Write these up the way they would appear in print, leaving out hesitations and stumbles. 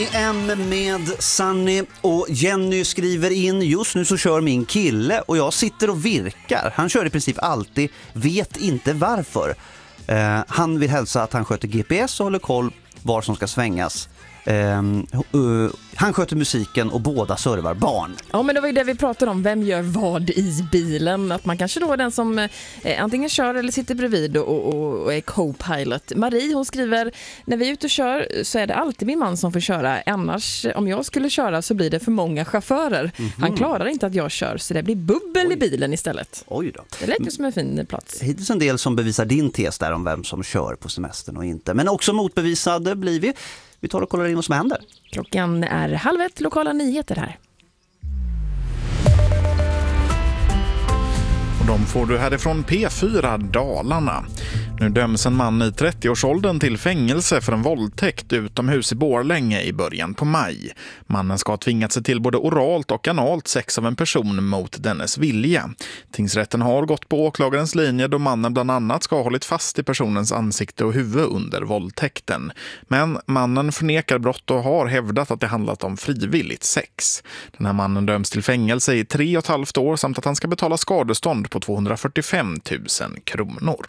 Med Sunny och Jenny skriver in: just nu så kör min kille och jag sitter och virkar. Han kör i princip alltid, vet inte varför. Han vill hälsa att han sköter GPS och håller koll var som ska svängas. Han sköter musiken och båda servar barn. Ja, men det var ju det vi pratade om. Vem gör vad i bilen? Att man kanske då är den som antingen kör eller sitter bredvid och är co-pilot. Marie, hon skriver: när vi är ute och kör så är det alltid min man som får köra. Annars, om jag skulle köra så blir det för många chaufförer. Han klarar inte att jag kör, så det blir bubbel i bilen istället. Oj då. Det lät ju som en fin plats. Hittills en del som bevisar din tes där om vem som kör på semestern och inte. Men också motbevisade blir vi. Vi tar och kollar in vad som händer. Klockan är 12:30, lokala nyheter här. Och de får du härifrån P4 Dalarna. Nu döms en man i 30-årsåldern till fängelse för en våldtäkt utomhus i Borlänge i början på maj. Mannen ska ha tvingat sig till både oralt och analt sex av en person mot dennes vilja. Tingsrätten har gått på åklagarens linje då mannen bland annat ska ha hållit fast i personens ansikte och huvud under våldtäkten. Men mannen förnekar brott och har hävdat att det handlat om frivilligt sex. Den här mannen döms till fängelse i 3,5 år samt att han ska betala skadestånd på 245 000 kronor.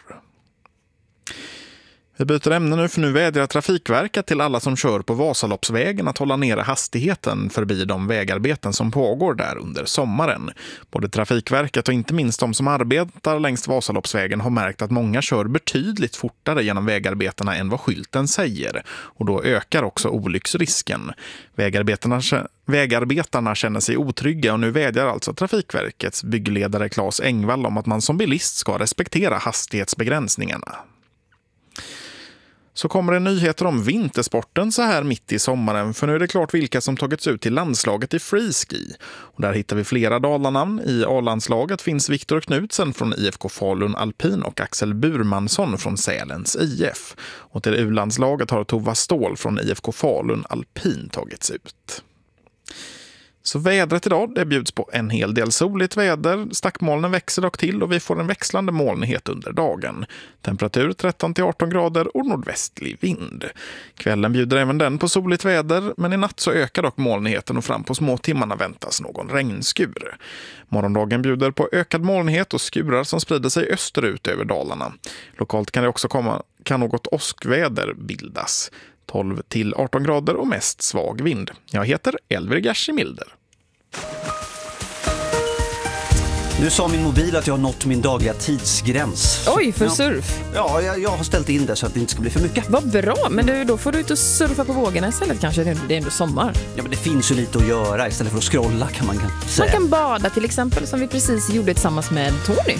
Vi byter ämne nu, för nu vädjar Trafikverket till alla som kör på Vasaloppsvägen att hålla nere hastigheten förbi de vägarbeten som pågår där under sommaren. Både Trafikverket och inte minst de som arbetar längs Vasaloppsvägen har märkt att många kör betydligt fortare genom vägarbetena än vad skylten säger. Och då ökar också olycksrisken. Vägarbetarna känner sig otrygga och nu vädjar alltså Trafikverkets byggledare Claes Engvall om att man som bilist ska respektera hastighetsbegränsningarna. Så kommer det nyheter om vintersporten så här mitt i sommaren, för nu är det klart vilka som tagits ut till landslaget i freeski. Och där hittar vi flera dalarnamn. I A-landslaget finns Viktor Knutsen från IFK Falun Alpin och Axel Burmansson från Sälens IF. Och till U-landslaget har Tova Ståhl från IFK Falun Alpin tagits ut. Så vädret idag, det bjuds på en hel del soligt väder. Stackmolnen växer dock till och vi får en växlande molnighet under dagen. Temperatur 13-18 grader och nordvästlig vind. Kvällen bjuder även den på soligt väder, men i natt så ökar dock molnigheten och fram på små timmarna väntas någon regnskur. Morgondagen bjuder på ökad molnighet och skurar som sprider sig österut över Dalarna. Lokalt kan det också kan något åskväder bildas. 12-18 grader och mest svag vind. Jag heter Elver Gershimilder. Nu sa min mobil att jag har nått min dagliga tidsgräns. Oj, för surf. Ja, jag har ställt in det så att det inte ska bli för mycket. Vad bra, men då får du ut och surfa på vågorna istället kanske. Det är ändå sommar. Ja, men det finns ju lite att göra istället för att scrolla kan man säga. Man kan bada till exempel, som vi precis gjorde tillsammans med Tony.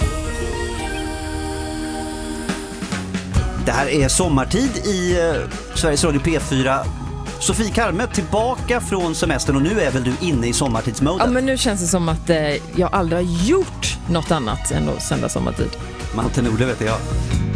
Det här är sommartid i Sveriges Radio P4. Sofie Karme tillbaka från semestern och nu är väl du inne i sommartidsmoden? Ja, men nu känns det som att jag aldrig har gjort något annat än att sända sommartid. Malte Nordle vet jag.